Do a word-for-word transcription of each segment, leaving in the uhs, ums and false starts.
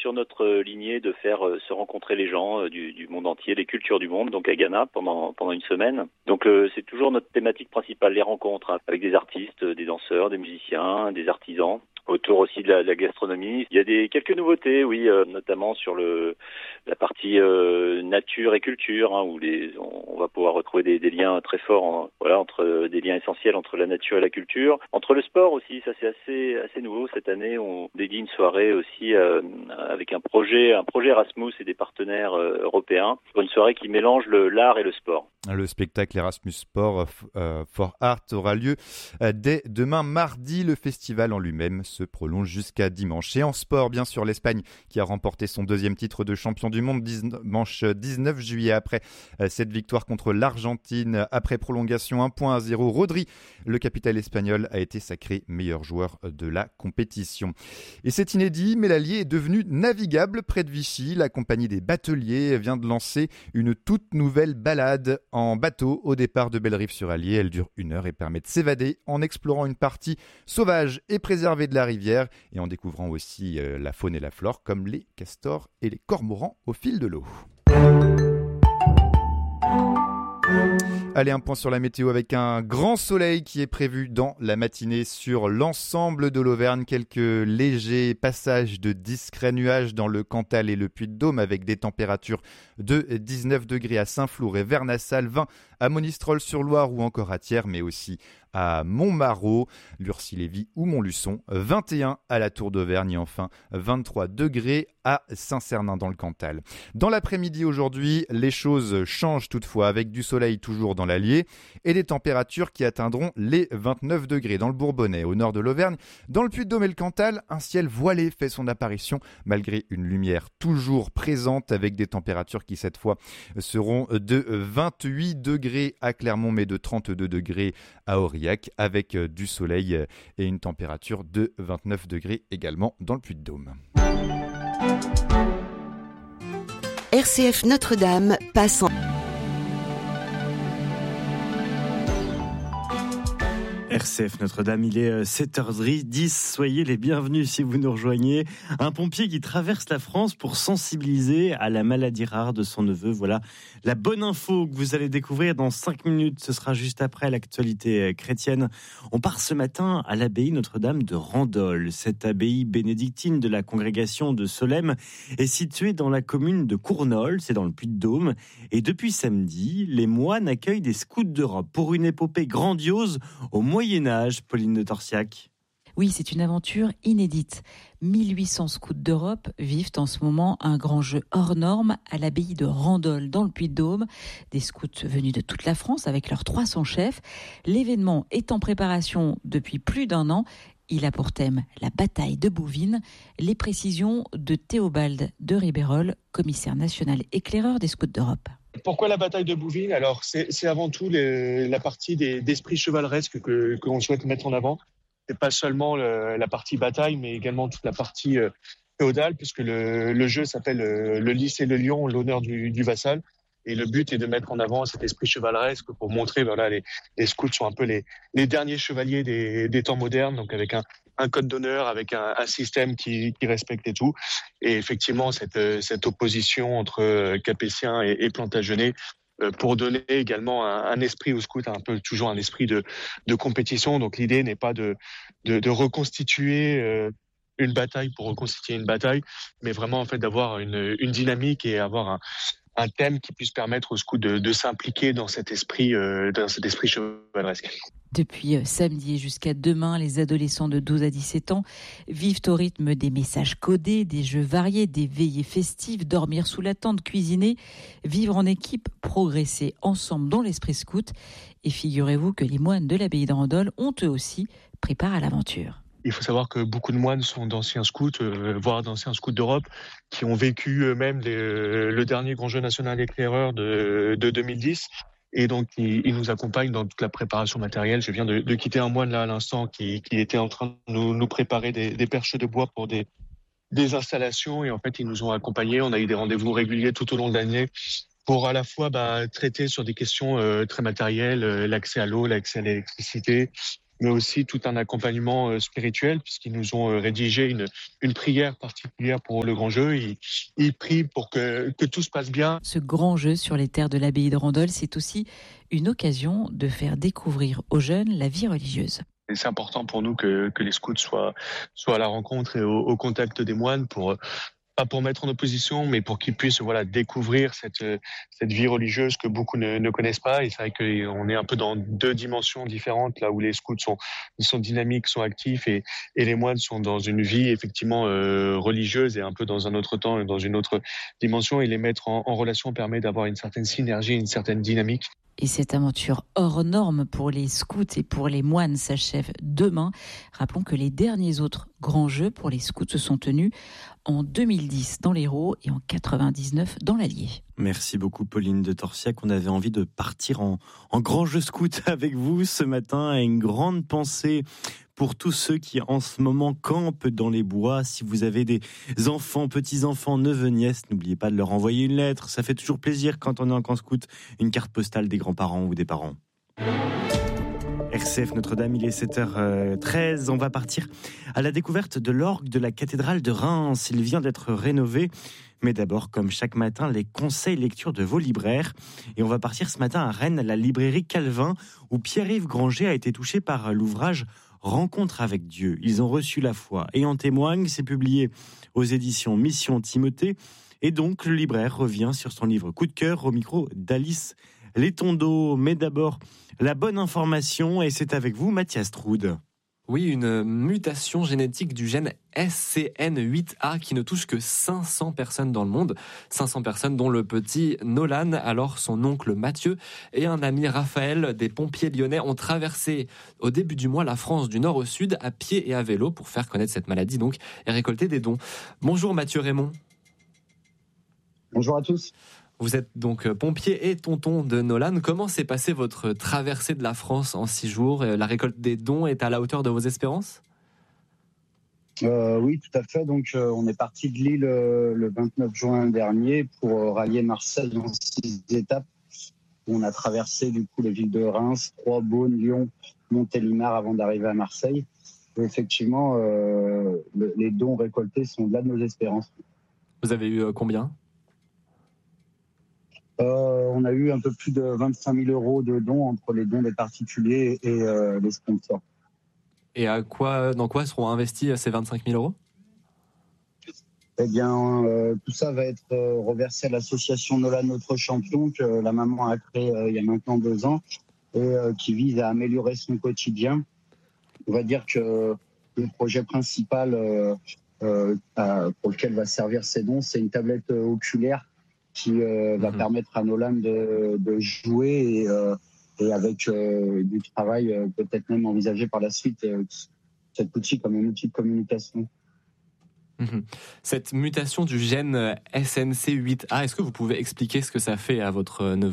sur notre lignée de faire euh, se rencontrer les gens euh, du, du monde entier, les cultures du monde, donc à Ghana pendant pendant une semaine. Donc euh, c'est toujours notre thématique principale, les rencontres hein, avec des artistes, des danseurs, des musiciens, des artisans. Autour aussi de la, de la gastronomie. Il y a des quelques nouveautés, oui, euh, notamment sur le la partie euh, nature et culture, hein, où les on, on va pouvoir retrouver des, des liens très forts, en, voilà, entre des liens essentiels entre la nature et la culture, entre le sport aussi. Ça c'est assez assez nouveau cette année. On dédie une soirée aussi euh, avec un projet un projet Erasmus et des partenaires euh, européens pour une soirée qui mélange le l'art et le sport. Le spectacle Erasmus Sport euh, for Art aura lieu euh, dès demain mardi. Le festival en lui-même se prolonge jusqu'à dimanche. Et en sport, bien sûr, l'Espagne qui a remporté son deuxième titre de champion du monde dimanche dix-neuf juillet après euh, cette victoire contre l'Argentine. Après prolongation un point à zéro, Rodri, le capitaine espagnol, a été sacré meilleur joueur de la compétition. Et c'est inédit, mais l'Allier est devenu navigable près de Vichy. La compagnie des bateliers vient de lancer une toute nouvelle balade en bateau au départ de Bellerive-sur-Allier. Elle dure une heure et permet de s'évader en explorant une partie sauvage et préservée de la rivière et en découvrant aussi euh, la faune et la flore comme les castors et les cormorans au fil de l'eau. Allez, un point sur la météo avec un grand soleil qui est prévu dans la matinée sur l'ensemble de l'Auvergne. Quelques légers passages de discrets nuages dans le Cantal et le Puy-de-Dôme avec des températures de dix-neuf degrés à Saint-Flour et Vernassalle, vingt à Monistrol-sur-Loire ou encore à Thiers, mais aussi à Montmarault, Lurcy-Lévis ou Montluçon, vingt et un à la Tour d'Auvergne et enfin vingt-trois degrés à Saint-Cernin dans le Cantal. Dans l'après-midi aujourd'hui, les choses changent toutefois avec du soleil toujours dans l'Allier et des températures qui atteindront les vingt-neuf degrés dans le Bourbonnais, au nord de l'Auvergne. Dans le Puy-de-Dôme et le Cantal, un ciel voilé fait son apparition malgré une lumière toujours présente avec des températures qui cette fois seront de vingt-huit degrés à Clermont mais de trente-deux degrés à Aurillac avec du soleil et une température de vingt-neuf degrés également dans le Puy-de-Dôme. R C F Notre-Dame passe en... R C F Notre-Dame, il est sept heures dix, soyez les bienvenus si vous nous rejoignez. Un pompier qui traverse la France pour sensibiliser à la maladie rare de son neveu. Voilà la bonne info que vous allez découvrir dans cinq minutes. Ce sera juste après l'actualité chrétienne. On part ce matin à l'abbaye Notre-Dame de Randol. Cette abbaye bénédictine de la congrégation de Solesmes est située dans la commune de Cournol, c'est dans le Puy-de-Dôme. Et depuis samedi, les moines accueillent des scouts d'Europe pour une épopée grandiose au Moyen-Âge, Pauline de Torsiac. Oui, c'est une aventure inédite. mille huit cents scouts d'Europe vivent en ce moment un grand jeu hors norme à l'abbaye de Randol, dans le Puy-de-Dôme. Des scouts venus de toute la France avec leurs trois cents chefs. L'événement est en préparation depuis plus d'un an. Il a pour thème la bataille de Bouvines. Les précisions de Théobald de Ribérol, commissaire national éclaireur des scouts d'Europe. Pourquoi la bataille de Bouvines ? Alors, c'est, c'est avant tout les, la partie des, d'esprit chevaleresque que, que l'on souhaite mettre en avant. C'est pas seulement le, la partie bataille, mais également toute la partie euh, féodale, puisque le, le jeu s'appelle euh, le lys et le lion, l'honneur du, du vassal. Et le but est de mettre en avant cet esprit chevaleresque pour montrer, voilà, les, les scouts sont un peu les, les derniers chevaliers des, des temps modernes, donc avec un, un code d'honneur, avec un, un système qui, qui respecte et tout. Et effectivement, cette, cette opposition entre Capétiens et, et Plantagenêt, euh, pour donner également un, un esprit aux scouts, un peu toujours un esprit de, de compétition. Donc l'idée n'est pas de, de, de reconstituer euh, une bataille pour reconstituer une bataille, mais vraiment en fait d'avoir une, une dynamique et avoir un un thème qui puisse permettre aux scouts de, de s'impliquer dans cet esprit, euh, dans cet esprit chevaleresque. Depuis samedi et jusqu'à demain, les adolescents de douze à dix-sept ans vivent au rythme des messages codés, des jeux variés, des veillées festives, dormir sous la tente, cuisiner, vivre en équipe, progresser ensemble dans l'esprit scout. Et figurez-vous que les moines de l'abbaye de Randol ont eux aussi pris part à l'aventure. Il faut savoir que beaucoup de moines sont d'anciens scouts, euh, voire d'anciens scouts d'Europe, qui ont vécu eux-mêmes les, le dernier grand jeu national éclaireur de, de deux mille dix. Et donc, ils, ils nous accompagnent dans toute la préparation matérielle. Je viens de, de quitter un moine là à l'instant qui, qui était en train de nous, nous préparer des, des perches de bois pour des, des installations. Et en fait, ils nous ont accompagnés. On a eu des rendez-vous réguliers tout au long de l'année pour à la fois bah, traiter sur des questions euh, très matérielles, euh, l'accès à l'eau, l'accès à l'électricité, mais aussi tout un accompagnement euh, spirituel, puisqu'ils nous ont euh, rédigé une, une prière particulière pour le grand jeu. Ils, ils prient pour que, que tout se passe bien. Ce grand jeu sur les terres de l'abbaye de Randol, c'est aussi une occasion de faire découvrir aux jeunes la vie religieuse. Et c'est important pour nous que, que les scouts soient, soient à la rencontre et au, au contact des moines, pour, pas pour mettre en opposition, mais pour qu'ils puissent voilà, découvrir cette, cette vie religieuse que beaucoup ne, ne connaissent pas. Et c'est vrai qu'on est un peu dans deux dimensions différentes, là où les scouts sont, sont dynamiques, sont actifs, et, et les moines sont dans une vie effectivement euh, religieuse et un peu dans un autre temps, dans une autre dimension. Et les mettre en, en relation permet d'avoir une certaine synergie, une certaine dynamique. Et cette aventure hors norme pour les scouts et pour les moines s'achève demain. Rappelons que les derniers autres grands jeux pour les scouts se sont tenus en deux mille dix dans l'Hérault et en quatre-vingt-dix-neuf dans l'Allier. Merci beaucoup Pauline de Torsiac. On avait envie de partir en, en grand jeu scout avec vous ce matin, et une grande pensée pour tous ceux qui en ce moment campent dans les bois. Si vous avez des enfants, petits-enfants, neveux, nièces, n'oubliez pas de leur envoyer une lettre. Ça fait toujours plaisir quand on est en camp scout, une carte postale des grands-parents ou des parents. R C F Notre-Dame, il est sept heures treize. On va partir à la découverte de l'orgue de la cathédrale de Reims. Il vient d'être rénové. Mais d'abord, comme chaque matin, les conseils lecture de vos libraires. Et on va partir ce matin à Rennes, à la librairie Calvin, où Pierre-Yves Granger a été touché par l'ouvrage Rencontre avec Dieu. Ils ont reçu la foi et en témoignent. C'est publié aux éditions Mission Timothée. Et donc, le libraire revient sur son livre coup de cœur au micro d'Alice Létondo. Mais d'abord, la bonne information, et c'est avec vous, Mathias Troude. Oui, une mutation génétique du gène S C N huit A qui ne touche que cinq cents personnes dans le monde. cinq cents personnes dont le petit Nolan, alors son oncle Mathieu et un ami Raphaël des pompiers lyonnais ont traversé au début du mois la France du nord au sud à pied et à vélo pour faire connaître cette maladie donc et récolter des dons. Bonjour Mathieu Raymond. Bonjour à tous. Vous êtes donc pompier et tonton de Nolan. Comment s'est passée votre traversée de la France en six jours ? La récolte des dons est à la hauteur de vos espérances ? euh, Oui, tout à fait. Donc, euh, on est parti de Lille euh, le vingt-neuf juin dernier pour euh, rallier Marseille en six étapes. On a traversé du coup les villes de Reims, Troyes, Beaune, Lyon, Montélimar avant d'arriver à Marseille. Et effectivement, euh, le, les dons récoltés sont au-delà de nos espérances. Vous avez eu euh, combien ? Euh, on a eu un peu plus de vingt-cinq mille euros de dons entre les dons des particuliers et euh, les sponsors. Et à quoi, dans quoi seront investis ces vingt-cinq mille euros ? Eh bien, euh, tout ça va être euh, reversé à l'association Nolan Notre Champion que la maman a créée euh, il y a maintenant deux ans et euh, qui vise à améliorer son quotidien. On va dire que le projet principal euh, euh, pour lequel va servir ces dons, c'est une tablette euh, oculaire qui euh, va mmh. permettre à Nolan de, de jouer et, euh, et avec euh, du travail euh, peut-être même envisagé par la suite euh, cet outil comme un outil de communication. Mmh. Cette mutation du gène S N C huit A, est-ce que vous pouvez expliquer ce que ça fait à votre neveu ?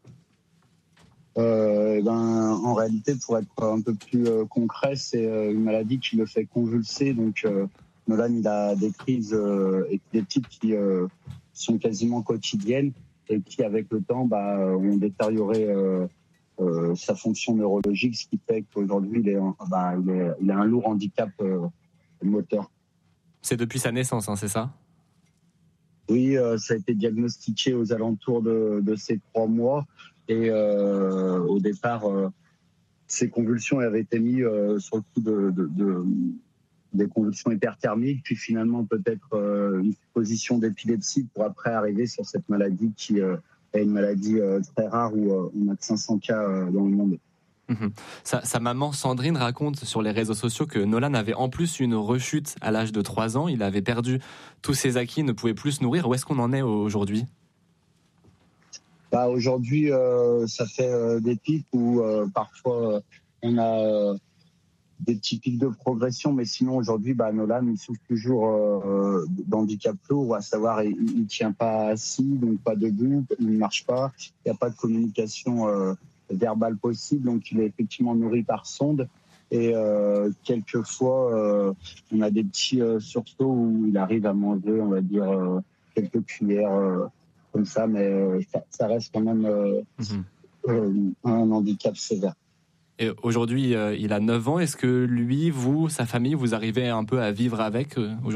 euh, ben, En réalité, pour être un peu plus euh, concret, c'est euh, une maladie qui le fait convulser. Donc euh, Nolan, il a des crises euh, épileptiques qui... Euh, sont quasiment quotidiennes et qui, avec le temps, bah, ont détérioré euh, euh, sa fonction neurologique, ce qui fait qu'aujourd'hui, il, est, bah, il, est, il a un lourd handicap euh, moteur. C'est depuis sa naissance, hein, c'est ça ? Oui, euh, ça a été diagnostiqué aux alentours de, de ces trois mois. Et euh, au départ, euh, ces convulsions avaient été mises euh, sur le coup de... de, de des convulsions hyperthermiques, puis finalement peut-être euh, une position d'épilepsie pour après arriver sur cette maladie qui euh, est une maladie euh, très rare où euh, on a que cinq cents cas euh, dans le monde. Mmh. Sa, sa maman Sandrine raconte sur les réseaux sociaux que Nolan avait en plus une rechute à l'âge de trois ans. Il avait perdu tous ses acquis, ne pouvait plus se nourrir. Où est-ce qu'on en est aujourd'hui ? Bah, aujourd'hui, euh, ça fait euh, des pics où euh, parfois euh, on a... Euh, des petits pics de progression, mais sinon aujourd'hui, bah, Nolan il souffre toujours euh, d'handicap lourd, à savoir il ne tient pas assis, donc pas debout, il ne marche pas, il n'y a pas de communication euh, verbale possible, donc il est effectivement nourri par sonde. Et euh, quelquefois, euh, on a des petits euh, sursauts où il arrive à manger, on va dire, euh, quelques cuillères euh, comme ça, mais euh, ça, ça reste quand même euh, mmh. euh, un handicap sévère. Et aujourd'hui, euh, il a neuf ans. Est-ce que lui, vous, sa famille, vous arrivez un peu à vivre avec euh, aujourd'hui ?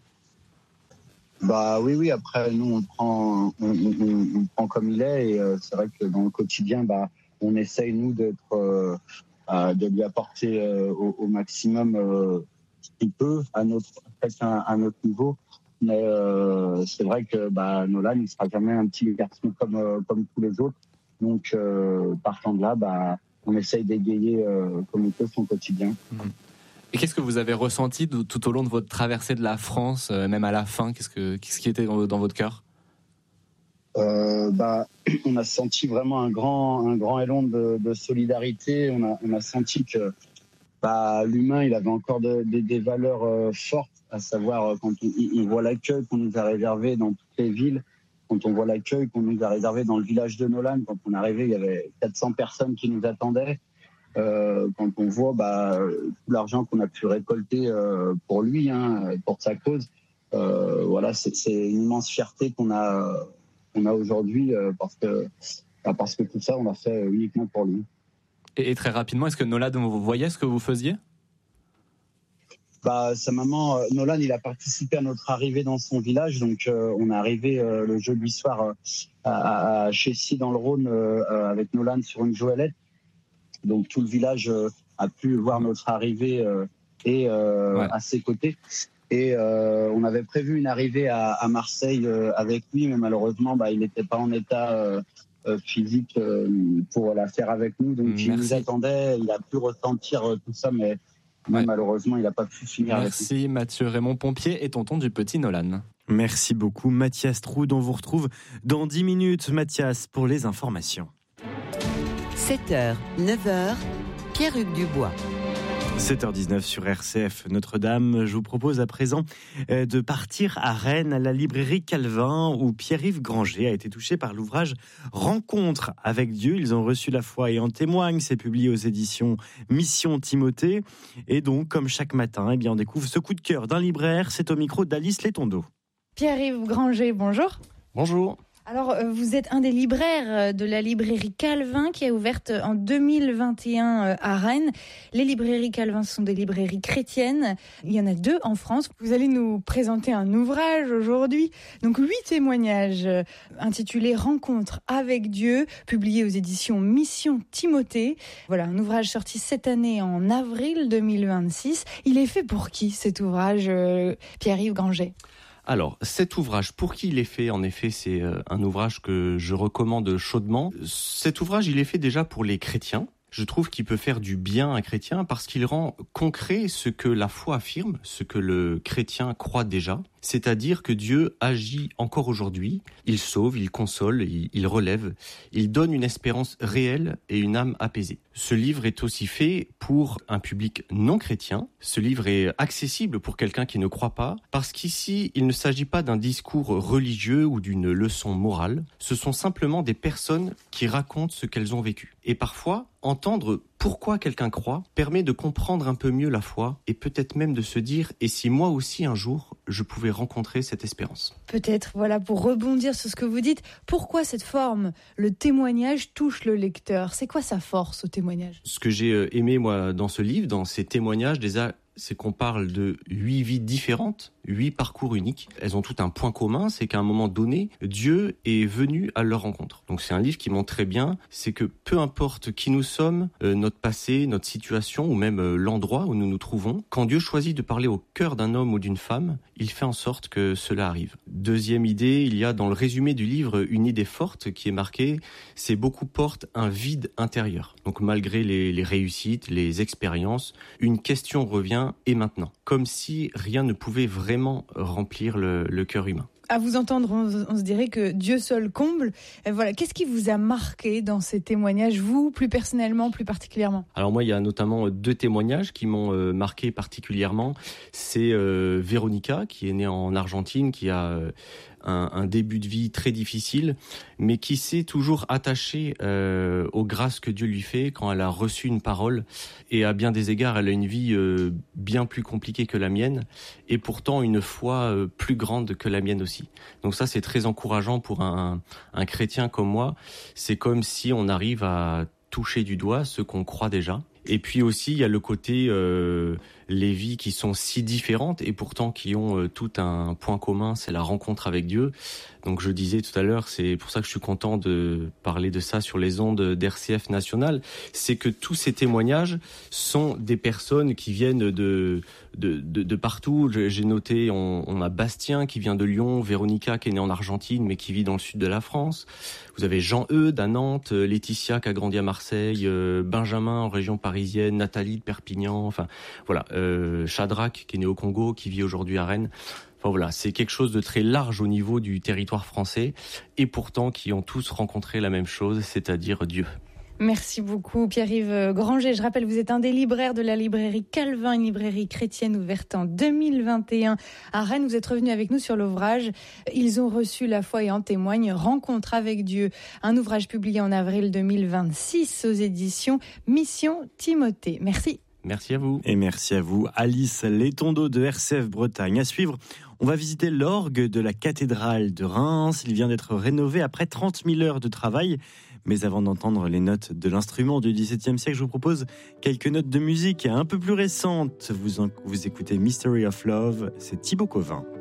Bah oui, oui. Après, nous, on prend, on, on, on prend comme il est. Et euh, c'est vrai que dans le quotidien, bah, on essaye, nous, d'être, euh, euh, de lui apporter euh, au, au maximum euh, ce qu'il peut, à notre, à, à notre niveau. Mais euh, c'est vrai que bah, Nolan, il sera jamais un petit garçon comme, euh, comme tous les autres. Donc, euh, partant de là, bah, on essaye d'égayer euh, comme il peut son quotidien. Et qu'est-ce que vous avez ressenti de, tout au long de votre traversée de la France, euh, même à la fin ? Qu'est-ce, que, qu'est-ce qui était dans, dans votre cœur ? euh, bah, On a senti vraiment un grand, un grand élan de, de solidarité. On a, on a senti que bah, l'humain, il avait encore de, de, des valeurs euh, fortes, à savoir quand on, on voit l'accueil qu'on nous a réservé dans toutes les villes, quand on voit l'accueil qu'on nous a réservé dans le village de Nolan. Quand on est arrivé, il y avait quatre cents personnes qui nous attendaient. Euh, quand on voit bah, tout l'argent qu'on a pu récolter euh, pour lui, hein, pour sa cause, euh, voilà, c'est, c'est une immense fierté qu'on a, qu'on a aujourd'hui euh, parce que, bah, parce que tout ça, on l'a fait uniquement pour lui. Et, et très rapidement, est-ce que Nolan, vous voyez ce que vous faisiez ? Bah, sa maman, euh, Nolan, il a participé à notre arrivée dans son village. Donc, euh, on est arrivé euh, le jeudi soir euh, à, à Chessy dans le Rhône euh, avec Nolan sur une joëlette. Donc tout le village euh, a pu voir notre arrivée euh, et euh, ouais. à ses côtés. Et euh, on avait prévu une arrivée à, à Marseille euh, avec lui, mais malheureusement, bah, il n'était pas en état euh, euh, physique euh, pour la faire avec nous. Donc Merci. Il nous attendait, il a pu ressentir euh, tout ça, mais, mais ouais. malheureusement, il n'a pas pu finir Merci avec nous. Merci Mathieu Raymond Pompier et tonton du petit Nolan. Merci beaucoup Mathias Trou, dont vous retrouve dans dix minutes. Mathias, pour les informations. sept heures, neuf heures, Pierre-Hugues Dubois. sept heures dix-neuf sur R C F Notre-Dame. Je vous propose à présent de partir à Rennes, à la librairie Calvin, où Pierre-Yves Granger a été touché par l'ouvrage Rencontre avec Dieu. Ils ont reçu la foi et en témoignent. C'est publié aux éditions Mission Timothée. Et donc, comme chaque matin, eh bien, on découvre ce coup de cœur d'un libraire. C'est au micro d'Alice Létondo. Pierre-Yves Granger, bonjour. Bonjour. Alors, vous êtes un des libraires de la librairie Calvin qui est ouverte en deux mille vingt et un à Rennes. Les librairies Calvin sont des librairies chrétiennes. Il y en a deux en France. Vous allez nous présenter un ouvrage aujourd'hui. Donc, huit témoignages intitulés Rencontre avec Dieu, publié aux éditions Mission Timothée. Voilà, un ouvrage sorti cette année en avril deux mille vingt-six. Il est fait pour qui, cet ouvrage, Pierre-Yves Granger ? Alors, cet ouvrage, pour qui il est fait ? En effet, c'est un ouvrage que je recommande chaudement. Cet ouvrage, il est fait déjà pour les chrétiens. Je trouve qu'il peut faire du bien à un chrétien parce qu'il rend concret ce que la foi affirme, ce que le chrétien croit déjà. C'est-à-dire que Dieu agit encore aujourd'hui, il sauve, il console, il, il relève, il donne une espérance réelle et une âme apaisée. Ce livre est aussi fait pour un public non chrétien. Ce livre est accessible pour quelqu'un qui ne croit pas, parce qu'ici, il ne s'agit pas d'un discours religieux ou d'une leçon morale. Ce sont simplement des personnes qui racontent ce qu'elles ont vécu. Et parfois, entendre pourquoi quelqu'un croit permet de comprendre un peu mieux la foi et peut-être même de se dire « et si moi aussi un jour, je pouvais rencontrer cette espérance ?» Peut-être, voilà, pour rebondir sur ce que vous dites, pourquoi cette forme, le témoignage, touche le lecteur ? C'est quoi sa force au témoignage ? Ce que j'ai aimé, moi, dans ce livre, dans ces témoignages, déjà, c'est qu'on parle de huit vies différentes, huit parcours uniques. Elles ont tout un point commun, c'est qu'à un moment donné, Dieu est venu à leur rencontre. Donc c'est un livre qui montre très bien, c'est que peu importe qui nous sommes, euh, notre passé, notre situation ou même euh, l'endroit où nous nous trouvons, quand Dieu choisit de parler au cœur d'un homme ou d'une femme, il fait en sorte que cela arrive. Deuxième idée, il y a dans le résumé du livre une idée forte qui est marquée, c'est beaucoup portent un vide intérieur. Donc malgré les, les réussites, les expériences, une question revient, et maintenant, comme si rien ne pouvait vraiment remplir le, le cœur humain. À vous entendre, on, on se dirait que Dieu seul comble. Et voilà, qu'est-ce qui vous a marqué dans ces témoignages, vous, plus personnellement, plus particulièrement ? Alors moi, il y a notamment deux témoignages qui m'ont euh, marqué particulièrement. C'est euh, Véronica, qui est née en Argentine, qui a euh, un, un début de vie très difficile, mais qui s'est toujours attachée euh, aux grâces que Dieu lui fait quand elle a reçu une parole. Et à bien des égards, elle a une vie euh, bien plus compliquée que la mienne, et pourtant une foi euh, plus grande que la mienne aussi. Donc ça, c'est très encourageant pour un, un chrétien comme moi. C'est comme si on arrive à toucher du doigt ceux qu'on croit déjà. Et puis aussi, il y a le côté euh, les vies qui sont si différentes et pourtant qui ont euh, tout un point commun, c'est la rencontre avec Dieu. Donc je disais tout à l'heure, c'est pour ça que je suis content de parler de ça sur les ondes d'R C F National, c'est que tous ces témoignages sont des personnes qui viennent de de, de, de partout. J'ai noté, on, on a Bastien qui vient de Lyon, Véronica qui est née en Argentine mais qui vit dans le sud de la France. Vous avez Jean-Eudes à Nantes, Laetitia qui a grandi à Marseille, euh, Benjamin en région parisienne, Nathalie de Perpignan, enfin voilà, euh, Shadrach qui est né au Congo, qui vit aujourd'hui à Rennes. Enfin voilà, c'est quelque chose de très large au niveau du territoire français et pourtant qui ont tous rencontré la même chose, c'est-à-dire Dieu. Merci beaucoup Pierre-Yves Granger. Je rappelle, vous êtes un des libraires de la librairie Calvin, une librairie chrétienne ouverte en deux mille vingt et un à Rennes. Vous êtes revenu avec nous sur l'ouvrage « Ils ont reçu la foi et en témoignent, rencontre avec Dieu ». Un ouvrage publié en avril deux mille vingt-six aux éditions Mission Timothée. Merci. Merci à vous. Et merci à vous, Alice Letondeau de R C F Bretagne. À suivre, on va visiter l'orgue de la cathédrale de Reims. Il vient d'être rénové après trente mille heures de travail. Mais avant d'entendre les notes de l'instrument du dix-septième siècle, je vous propose quelques notes de musique un peu plus récentes. Vous, en, vous écoutez Mystery of Love, c'est Thibaut Covin.